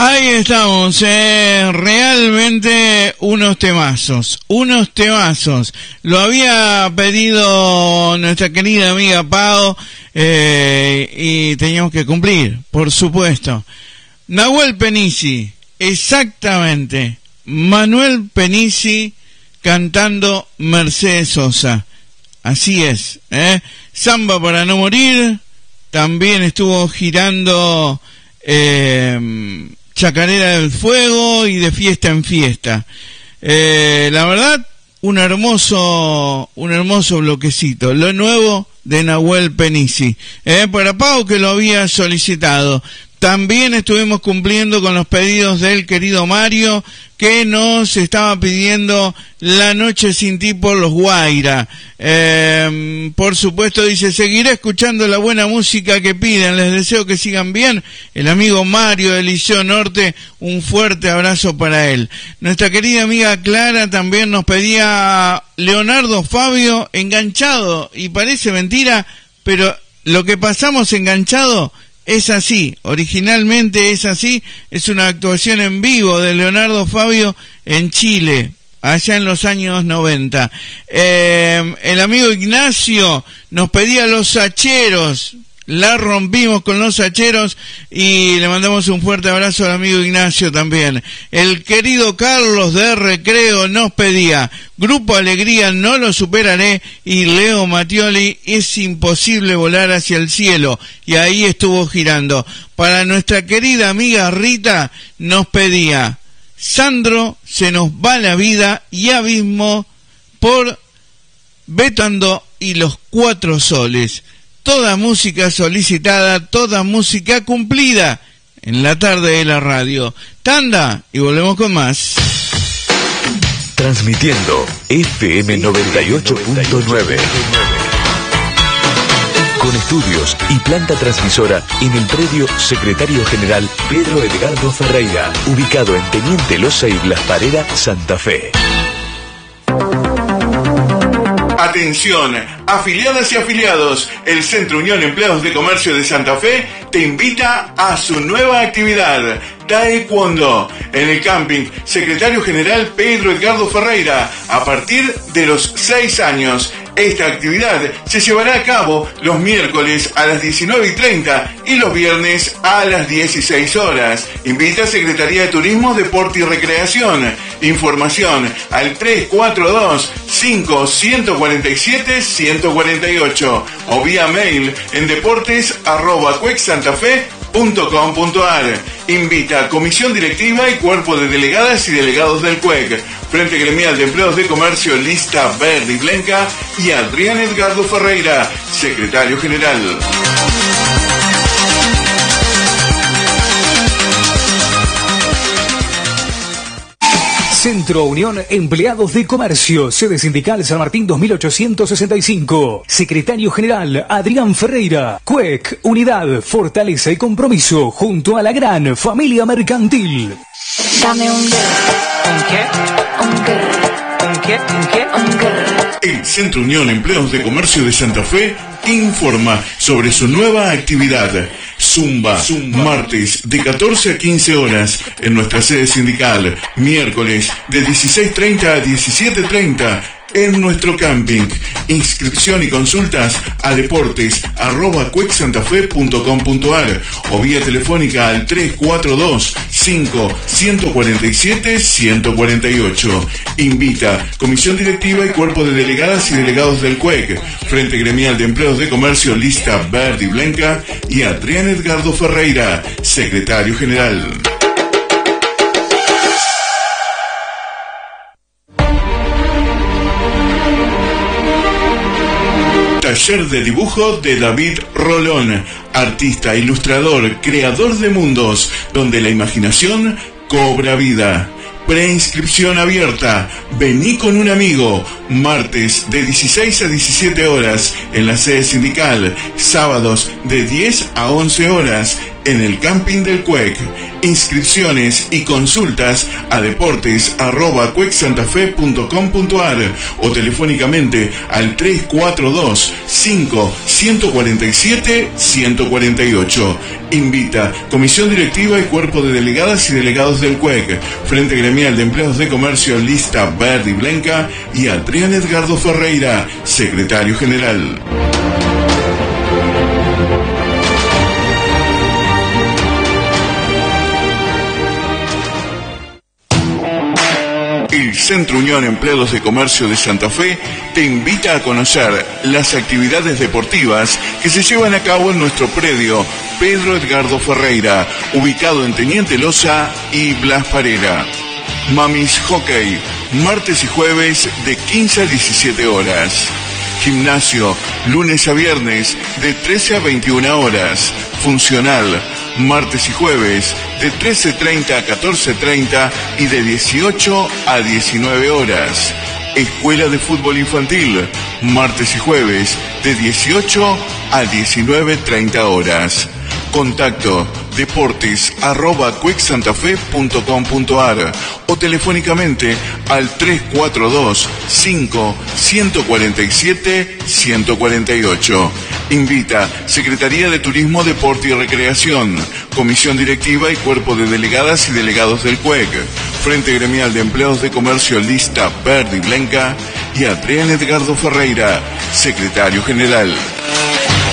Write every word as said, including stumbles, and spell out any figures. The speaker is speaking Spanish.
Ahí estamos, eh, realmente unos temazos, unos temazos. Lo había pedido nuestra querida amiga Pau, eh, y teníamos que cumplir, por supuesto. Nahuel Penisi, exactamente, Manuel Penisi cantando Mercedes Sosa. Así es, ¿eh? Samba para no morir, también estuvo girando eh, Chacarera del Fuego y De Fiesta en Fiesta. Eh, la verdad, un hermoso, un hermoso bloquecito, lo nuevo de Nahuel Penisi. Eh, para Pau, que lo había solicitado. También estuvimos cumpliendo con los pedidos del querido Mario, que nos estaba pidiendo La Noche Sin Ti por los Guaira. Eh, por supuesto, dice, seguiré escuchando la buena música que piden, les deseo que sigan bien. El amigo Mario de Liceo Norte, un fuerte abrazo para él. Nuestra querida amiga Clara también nos pedía Leonardo Fabio, Enganchado, y parece mentira, pero lo que pasamos enganchado es así, originalmente es así, es una actuación en vivo de Leonardo Fabio en Chile, allá en los años noventa. Eh, el amigo Ignacio nos pedía Los Sacheros, la rompimos con Los Sacheros y le mandamos un fuerte abrazo al amigo Ignacio también. El querido Carlos de Recreo nos pedía Grupo Alegría, No Lo Superaré, y Leo Mattioli, Es Imposible Volar Hacia el Cielo, y ahí estuvo girando. Para nuestra querida amiga Rita nos pedía Sandro, Se Nos Va la Vida, y Abismo por Betando y Los Cuatro Soles. Toda música solicitada, toda música cumplida en la tarde de la radio. Tanda y volvemos con más. Transmitiendo F M noventa y ocho punto nueve. Con estudios y planta transmisora en el predio Secretario General Pedro Edgardo Ferreira, ubicado en Teniente Loza y Blas Parera, Santa Fe. Atención, afiliadas y afiliados, el Centro Unión Empleados de Comercio de Santa Fe te invita a su nueva actividad, Taekwondo, en el camping Secretario General Pedro Edgardo Ferreira, a partir de los seis años. Esta actividad se llevará a cabo los miércoles a las diecinueve y treinta y los viernes a las dieciséis horas. Invita a Secretaría de Turismo, Deporte y Recreación. Información al tres cuatro dos, cinco, uno cuatro siete, uno cuatro ocho o vía mail en deportes arroba cuecsantafe punto com punto ar. Invita a Comisión Directiva y Cuerpo de Delegadas y Delegados del C U E C, Frente Gremial de Empleados de Comercio Lista Verde y Blanca, y Adrián Edgardo Ferreira, Secretario General. Centro Unión Empleados de Comercio, sede sindical San Martín dos mil ochocientos sesenta y cinco. Secretario General Adrián Ferreira. C U E C, unidad, fortaleza y compromiso junto a la gran familia mercantil. Dame un qué. ¿Un qué? ¿Un qué? ¿Un qué? ¿Un qué? ¿Un qué? El Centro Unión Empleados de Comercio de Santa Fe informa sobre su nueva actividad. Zumba, Zumba, martes de catorce a quince horas en nuestra sede sindical, miércoles de dieciséis treinta a diecisiete treinta en nuestro camping. Inscripción y consultas a deportes arroba cuecsantafe punto com punto ar o vía telefónica al tres cuatro dos, cinco, uno cuatro siete, uno cuatro ocho. Invita Comisión Directiva y Cuerpo de Delegadas y Delegados del C U E C, Frente Gremial de Empleados de Comercio Lista Verde y Blanca, y Adrián Edgardo Ferreira, Secretario General. Taller de dibujo de David Rolón, artista, ilustrador, creador de mundos, donde la imaginación cobra vida. Preinscripción abierta. Vení con un amigo. Martes de dieciséis a diecisiete horas en la sede sindical. Sábados de diez a once horas en el camping del Cuec. Inscripciones y consultas a deportes arroba cuec santa fe punto com punto a r o telefónicamente al tres cuatro dos, cinco, uno cuatro siete, uno cuatro ocho. Invita Comisión Directiva y Cuerpo de Delegadas y Delegados del Cuec, Frente Gremial de Empleados de Comercio Lista Verde y Blanca y Adrián Edgardo Ferreira, Secretario General. El Centro Unión Empleados de Comercio de Santa Fe te invita a conocer las actividades deportivas que se llevan a cabo en nuestro predio Pedro Edgardo Ferreira, ubicado en Teniente Loza y Blas Parera. Mamis Hockey, martes y jueves de quince a diecisiete horas. Gimnasio, lunes a viernes de trece a veintiuna horas. Funcional, martes y jueves de trece treinta a catorce treinta y de dieciocho a diecinueve horas. Escuela de Fútbol Infantil, martes y jueves de dieciocho a diecinueve treinta horas. Contacto deportes arroba cuec santa fe punto com punto a r o telefónicamente al tres cuatro dos, cinco, uno cuatro siete, uno cuatro ocho. Invita Secretaría de Turismo, Deporte y Recreación, Comisión Directiva y Cuerpo de Delegadas y Delegados del Cuec, Frente Gremial de Empleados de Comercio Lista Verde y Blanca y Adrián Edgardo Ferreira, Secretario General.